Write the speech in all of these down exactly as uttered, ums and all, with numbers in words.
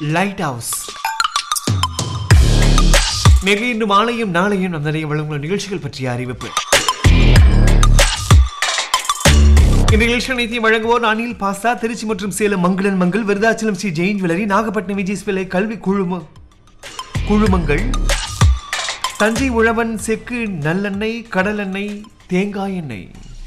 Light house. நேற்று இன்று மாலையும் நாளையும் நம் நிறைய வழங்கும் நிகழ்ச்சிகள் பற்றிய அறிவிப்பு. இந்த நிகழ்ச்சி அனைத்தையும் வழங்குவோர் அனில் பாஸ்தா, திருச்சி மற்றும் சேலம் மங்களன் மங்கள், விருதாச்சலம் ஸ்ரீ ஜெயின் ஜுவல்லரி, நாகப்பட்டினம் விஜய் பிள்ளை கல்வி குழும குழுமங்கள், தஞ்சை உழவன் செக்கு நல்லெண்ணெய், கடலெண்ணெய், தேங்காய் எண்ணெய்.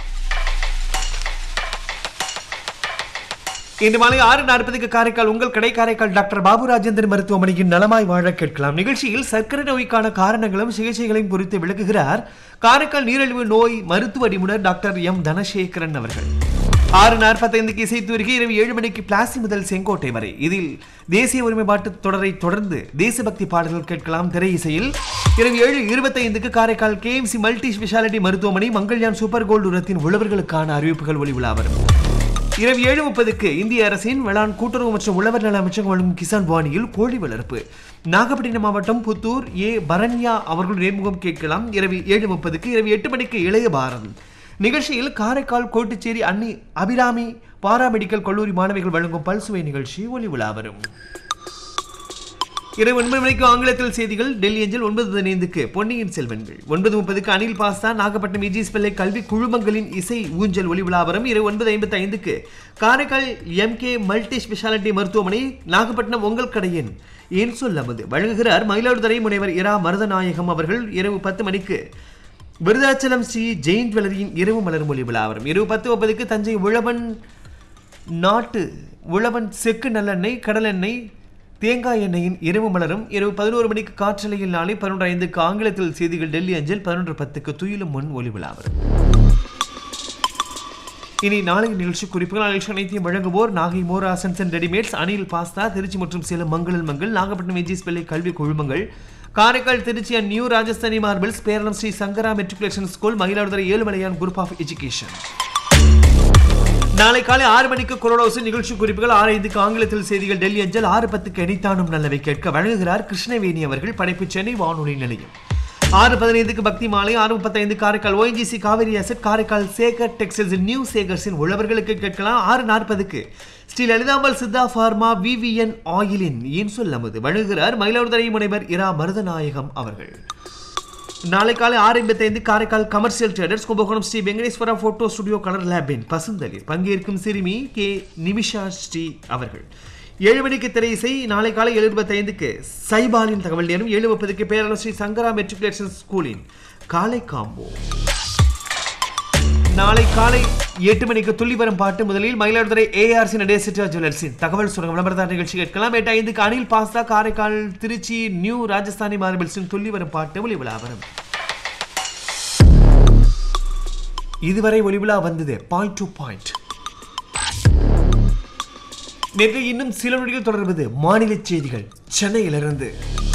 இன்று மாலை ஆறு நாற்பதுக்கு காரைக்கால் உங்கள் கடை காரைக்கால் டாக்டர் பாபு ராஜேந்திரன் மருத்துவமனையின் நலமாய் வாழ கேட்கலாம். நிகழ்ச்சியில் சர்க்கரை நோய்க்கான காரணங்களும் சிகிச்சைகளையும் குறித்து விளக்குகிறார் காரைக்கால் நீரிழிவு நோய் மருத்துவ நிபுணர் டாக்டர் எம் தனசேகரன் அவர்கள். ஆறு நாற்பத்தைந்துக்கு இசைத்தூரிகை, இரவு ஏழு மணிக்கு பிளாசி முதல் செங்கோட்டை வரை. இதில் தேசிய ஒருமைப்பாட்டு தொடரை தொடர்ந்து தேசபக்தி பாடல்கள் கேட்கலாம். திரை இசையில் இரவு ஏழு இருபத்தைந்துக்கு Karaikal K M C multi speciality மருத்துவமனை மங்கள்யான் சூப்பர் கோல்டு உரத்தின் உழவர்களுக்கான அறிவிப்புகள் ஒளி விழா வரும். இரவு ஏழு முப்பதுக்கு இந்திய அரசின் வேளாண் கூட்டுறவு மற்றும் உழவர் நல அமைச்சகம் வழங்கும் கிசான் வாணியில் கோழி வளர்ப்பு, நாகப்பட்டினம் மாவட்டம் புத்தூர் ஏ பரண்யா அவர்கள் நேர்முகம் கேட்கலாம். இரவு ஏழு முப்பதுக்கு இரவு எட்டு மணிக்கு இளைய பாரதம் நிகழ்ச்சியில் காரைக்கால் கோட்டுச்சேரி அன்னி அபிராமி பாராமெடிக்கல் கல்லூரி மாணவிகள் வழங்கும் பல்சுவை நிகழ்ச்சி ஒளி விழா வரும். இரவு ஒன்பது மணிக்கு ஆங்கிலத்தில் செய்திகள் டெல்லி அஞ்சல். ஒன்பது பதினைந்துக்கு பொன்னியின் செல்வன்கள். ஒன்பது முப்பதுக்கு அனில் பாஸ்தா, நாகப்பட்டினம் விஜய் பிள்ளை கல்வி குழுமங்களின் இசை ஊஞ்சல் ஒளி விழாவரம். இரவு ஒன்பது ஐம்பத்தி ஐந்துக்கு Karaikal M K multi speciality மருத்துவமனை நாகப்பட்டினம் உங்கள் கடையின் ஏன் சொல்லமது வழங்குகிறார் மயிலாடுதுறை முனைவர் இரா மருதநாயகம் அவர்கள். இரவு பத்து மணிக்கு விருதாச்சலம் ஸ்ரீ ஜெயின் ஜுவல்லரியின் இரவு மலர் மொழி விழாவரம். இரவு பத்து முப்பதுக்கு தஞ்சை உழவன் நாட்டு உழவன் செக்கு நல்லெண்ணெய், கடலெண்ணெய், தேங்காய் எண்ணெயின் இரவு மலரும். இரவு பதினோரு மணிக்கு காற்றலையில் நாளை. பதினொன்று ஐந்துக்கு ஆங்கிலத்தில் செய்திகள் டெல்லி அஞ்சல். பதினொன்று பத்துக்கு துயிலும் முன் ஒளி விழாவரும். இனி நாளை நிகழ்ச்சி குறிப்புகள். நிகழ்ச்சி அனைத்தையும் வழங்குவோர் நாகை மோரா சன்சன் ரெடிமேட்ஸ், அனில் பாஸ்தா, திருச்சி மற்றும் சேலம் மங்களன் மங்கள், நாகப்பட்டினம் விஜய் பிள்ளை கல்வி குழுமங்கள், Karaikal Trichy and new Rajasthani marbles, Peralam Sri Sankara matriculation school, Mayiladuthurai Ezhumalaiyan group of education. நாளை காலை ஆறு மணிக்கு குரோடோஸ் நிகழ்ச்சி குறிப்புகள். ஆறு ஐந்துக்கு ஆங்கிலத்தில் செய்திகள் டெல்லி அஞ்சல். ஆறு பத்துக்கு எனித்தானும் நல்லவை கேட்க வழங்குகிறார் கிருஷ்ணவேணி அவர்கள். படைப்பு சென்னை வானொலி நிலையம். ஆறு பதினைந்துக்கு பக்தி மாலை. ஆறு முப்பத்தைந்து Karaikal ONGC Kaveri asset, Karaikal Sekar textiles new சேகர்ஸின் உழவர்களுக்கு கேட்கலாம். ஆறு நாற்பதுக்கு ஸ்ரீ லலிதாம்பாள் சித்தா பார்மா விவிஎன் ஆயிலின் ஏன் சொல்லமது வழங்குகிறார் மயிலாடுதுறை முனைவர் இரா மருதநாயகம் அவர்கள். நாளை காலை ஆறு ஐம்பத்தைந்து Karaikal commercial traders, Kumbakonam Sri Venkateswara photo studio colour லேபின் பசுந்தளிர் பங்கேற்கும் சிறுமி கே நிமிஷா ஸ்ரீ அவர்கள். ஏழு மணிக்கு திரை இசை. நாளை காலை ஏழு இருபத்தைந்துக்கு சைபாலின் தகவல் நேரம். ஏழு முப்பதுக்கு பேரளம் ஸ்ரீ சங்கரா மெட்ரிகுலேஷன் ஸ்கூலின் காலை காம்போ. நாளை காலை எட்டு மணிக்கு துள்ளி வரும் பாட்டு. முதலில் மயிலாடுதுறை ஏஆர்சி நடேசிட்டா ஜுவல்லர்ஸின் தகவல் சுரங்க விளம்பரதார நிகழ்ச்சி கேட்கலாம். எட்டு ஐந்துக்கு அனில் பாஸ்தா, காரைக்கால் திருச்சி நியூ ராஜஸ்தானி மார்பிள்ஸின் துள்ளி வரும் பாட்டு ஒளி விழா வரும். இதுவரை ஒளி விழா வந்தது பாயிண்ட் டு பாயிண்ட். நேற்று இன்னும் சில நொடிகள் தொடர்வது மாநில செய்திகள் சென்னையிலிருந்து.